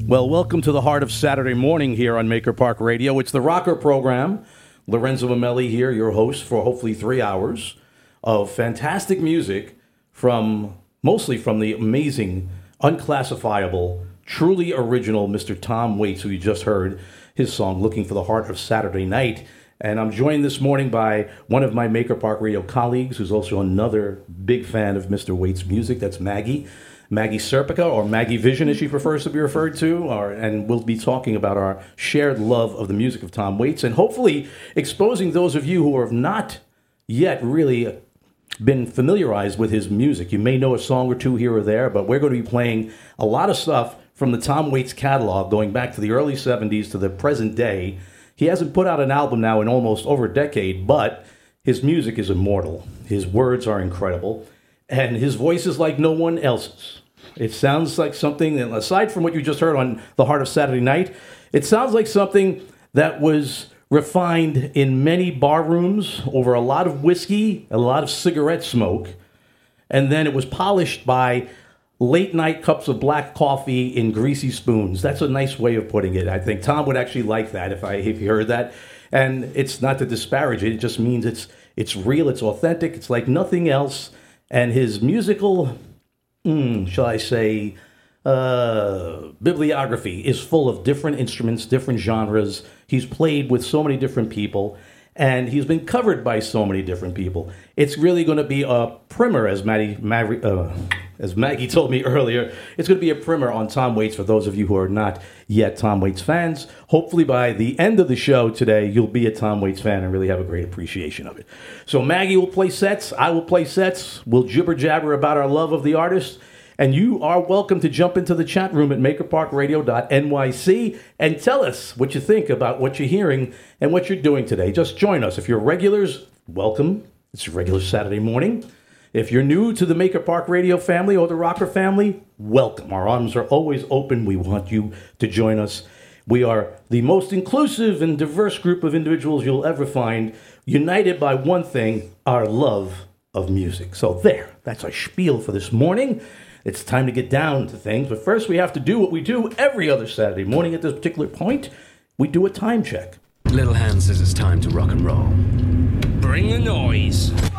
Well, welcome to the heart of Saturday morning here on Maker Park Radio. It's the Rocker program. Lorenzo Mamelli here, your host for hopefully 3 hours of fantastic music mostly from the amazing, unclassifiable, truly original Mr. Tom Waits, who you just heard his song Looking for the Heart of Saturday Night. And I'm joined this morning by one of my Maker Park Radio colleagues, who's also another big fan of Mr. Waits' music. That's Maggie Serpica, or Maggie Vision, as she prefers to be referred to, and we'll be talking about our shared love of the music of Tom Waits, and hopefully exposing those of you who have not yet really been familiarized with his music. You may know a song or two here or there, but we're going to be playing a lot of stuff from the Tom Waits catalog going back to the early 70s to the present day. He hasn't put out an album now in almost over a decade, but his music is immortal. His words are incredible, and his voice is like no one else's. It sounds like something, and aside from what you just heard on The Heart of Saturday Night, it sounds like something that was refined in many bar rooms over a lot of whiskey, a lot of cigarette smoke, and then it was polished by late night cups of black coffee in greasy spoons. That's a nice way of putting it. I think Tom would actually like that if he heard that. And it's not to disparage it, it just means it's real, it's authentic, it's like nothing else. And his musical, shall I say, bibliography is full of different instruments, different genres. He's played with so many different people, and he's been covered by so many different people. It's really going to be a primer, as Maggie told me earlier. It's going to be a primer on Tom Waits for those of you who are not yet Tom Waits fans. Hopefully by the end of the show today, you'll be a Tom Waits fan and really have a great appreciation of it. So Maggie will play sets, I will play sets, we'll jibber-jabber about our love of the artist, and you are welcome to jump into the chat room at makerparkradio.nyc and tell us what you think about what you're hearing and what you're doing today. Just join us. If you're regulars, welcome. It's a regular Saturday morning. If you're new to the Maker Park Radio family or the Rocker family, welcome. Our arms are always open. We want you to join us. We are the most inclusive and diverse group of individuals you'll ever find, united by one thing, our love of music. So that's our spiel for this morning. It's time to get down to things, but first we have to do what we do every other Saturday morning at this particular point. We do a time check. Little Hand says it's time to rock and roll. Bring the noise.